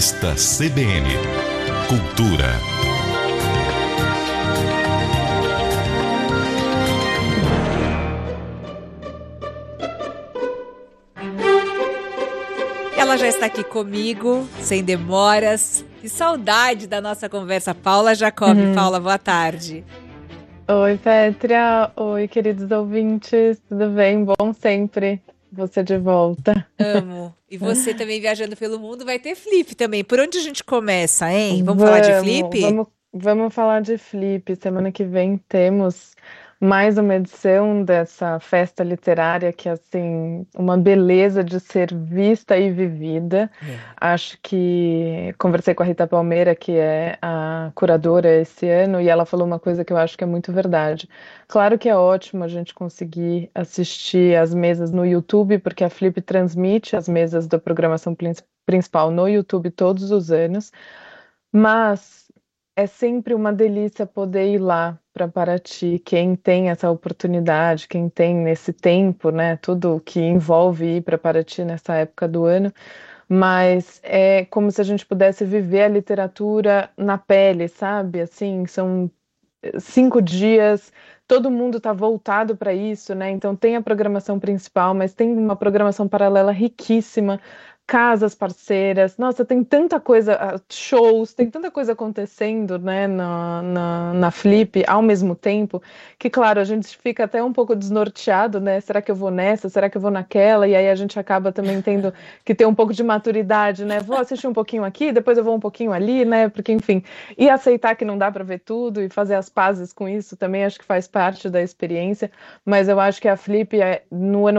Revista CBN. Cultura. Ela já está aqui comigo, sem demoras. Que saudade da nossa conversa. Paula Jacob. Paula, boa tarde. Oi, Pétria. Oi, queridos ouvintes. Tudo bem? Bom sempre você de volta. Amo. E você também viajando pelo mundo, vai ter Flip também. Por onde a gente começa, hein? Vamos falar de Vamos, Flip? vamos, vamos falar de Flip. Semana que vem temos mais uma edição dessa festa literária que é, assim, uma beleza de ser vista e vivida. Acho que conversei com a Rita Palmeira, que é a curadora esse ano, e ela falou uma coisa que eu acho que é muito verdade. Claro que é ótimo a gente conseguir assistir as mesas no YouTube, porque a Flip transmite as mesas da programação principal no YouTube todos os anos. Mas é sempre uma delícia poder ir lá para Paraty. Quem tem essa oportunidade, quem tem nesse tempo, né, tudo o que envolve ir para Paraty nessa época do ano, mas é como se a gente pudesse viver a literatura na pele, sabe? Assim, são 5 dias, todo mundo está voltado para isso, né? Então tem a programação principal, mas tem uma programação paralela riquíssima, casas parceiras, nossa, tem tanta coisa, shows, tem tanta coisa acontecendo, né, na Flip ao mesmo tempo, que claro, a gente fica até um pouco desnorteado, né? Será que eu vou nessa? Será que eu vou naquela? E aí a gente acaba também tendo que ter um pouco de maturidade, né? Vou assistir um pouquinho aqui, depois eu vou um pouquinho ali, né? Porque, enfim, e aceitar que não dá para ver tudo e fazer as pazes com isso também acho que faz parte da experiência, mas eu acho que a Flip no ano